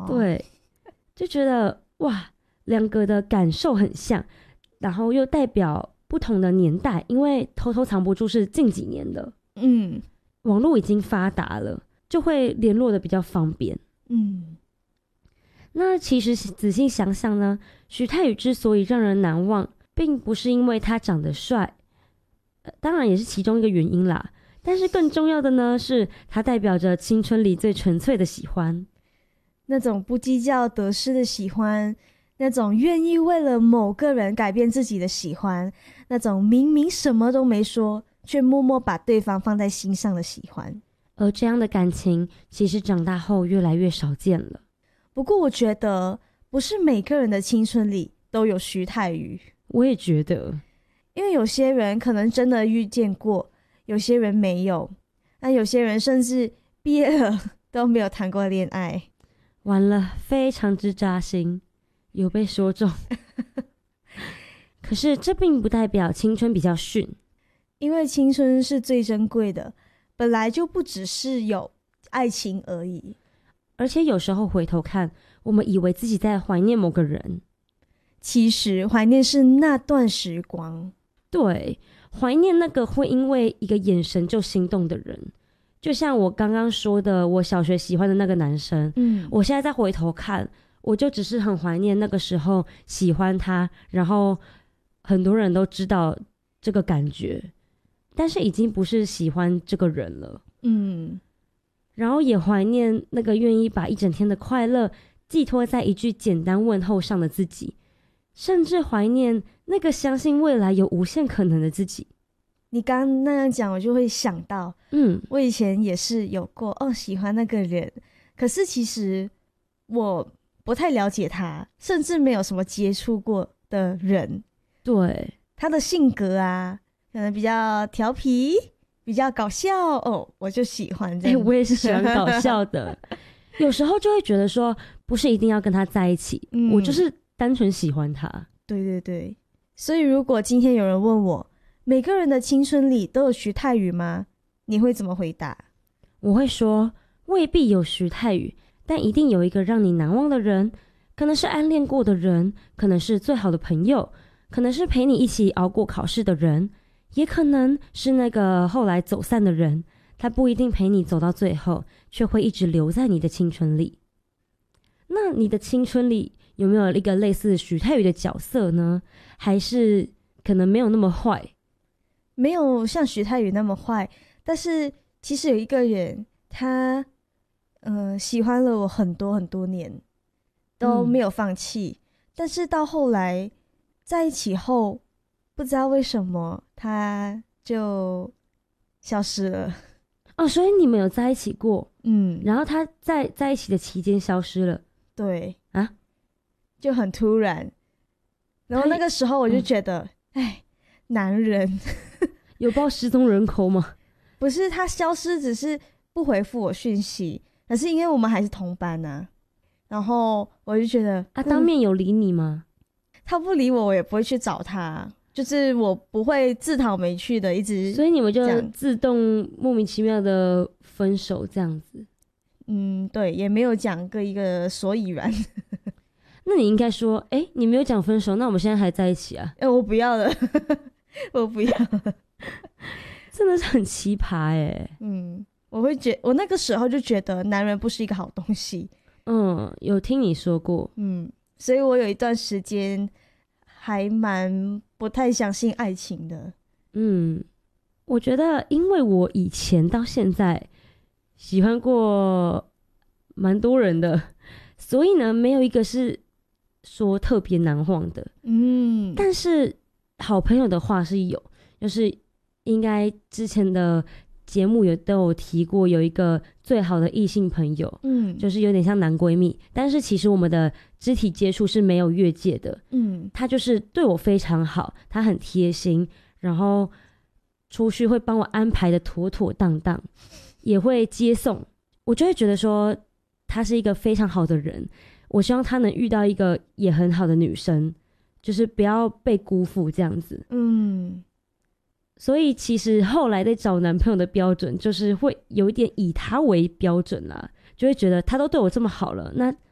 对，就觉得哇，两个的感受很像，然后又代表不同的年代，因为偷偷藏不住是近几年的，网络已经发达了，就会联络的比较方便。那其实仔细想想呢，徐太宇之所以让人难忘，并不是因为他长得帅，当然也是其中一个原因啦。但是更重要的呢，是他代表着青春里最纯粹的喜欢， 那种不计较得失的喜欢，那种愿意为了某个人改变自己的喜欢，那种明明什么都没说，却默默把对方放在心上的喜欢。 而这样的感情，其实长大后越来越少见了。 不过我觉得，不是每个人的青春里都有徐太宇。 我也觉得， 因为有些人可能真的遇见过，有些人没有，那有些人甚至毕业了都没有谈过恋爱。 完了，非常之扎心，有被说中。可是这并不代表青春比较逊， 因为青春是最珍贵的，本来就不只是有爱情而已。 而且有时候回头看，我们以为自己在怀念某个人， 其实怀念是那段时光。 对，怀念那个会因为一个眼神就心动的人。就像我刚刚说的，我小学喜欢的那个男生，我现在再回头看，我就只是很怀念那个时候喜欢他，然后很多人都知道这个感觉，但是已经不是喜欢这个人了。然后也怀念那个愿意把一整天的快乐寄托在一句简单问候上的自己，甚至怀念那个相信未来有无限可能的自己。 你刚刚那样讲，我就会想到，我以前也是有过喜欢那个人，可是其实我不太了解他，甚至没有什么接触过的人。 对， 他的性格啊，可能比较调皮，比较搞笑我就喜欢这样。 我也是喜欢搞笑的。有时候就会觉得说，不是一定要跟他在一起，我就是单纯喜欢他。 对对对，所以如果今天有人问我，每个人的青春里都有徐太宇吗？你会怎么回答？ 我会说，未必有徐太宇，但一定有一个让你难忘的人，可能是暗恋过的人，可能是最好的朋友，可能是陪你一起熬过考试的人，也可能是那个后来走散的人，他不一定陪你走到最后，却会一直留在你的青春里。那你的青春里有没有一个类似徐太宇的角色呢？还是可能没有那么坏？ 没有像徐太宇那么坏，但是其实有一个人，他喜欢了我很多很多年，都没有放弃，但是到后来在一起后，不知道为什么他就消失了。 所以你们有在一起过，然后他在一起的期间消失了。 对啊， 就很突然。然后那个时候我就觉得，男人有报失踪人口吗？ 不是，他消失只是不回复我讯息，可是因为我们还是同班啊，然后我就觉得当面有理你吗？ 他不理我，我也不会去找他，就是我不会自讨没趣的一直， 所以你们就自动莫名其妙的分手这样子。 对，也没有讲一个所以然。 那你应该说，你没有讲分手，那我们现在还在一起啊？ 我不要了。我不要了。 真的是很奇葩我那个时候就觉得男人不是一个好东西。 有听你说过。 所以我有一段时间还蛮不太相信爱情的。 我觉得因为我以前到现在喜欢过蛮多人的，所以呢没有一个是说特别难忘的。但是好朋友的话是有，就是应该之前的节目都有提过，有一个最好的异性朋友，就是有点像男闺蜜，但是其实我们的肢体接触是没有越界的。他就是对我非常好，他很贴心，然后出去会帮我安排的妥妥当当，也会接送，我就会觉得说他是一个非常好的人。我希望他能遇到一个也很好的女生，就是不要被辜负这样子。所以其实后来在找男朋友的标准就是会有一点以他为标准啦，就会觉得他都对我这么好了，那